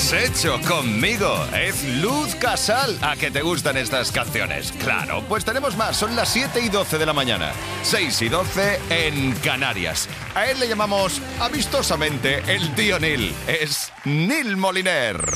has hecho conmigo? Es Luz Casal. ¿A que te gustan estas canciones? Claro, pues tenemos más. Son las 7:12 de la mañana. 6:12 en Canarias. A él le llamamos amistosamente el tío Nil. Es Nil Moliner.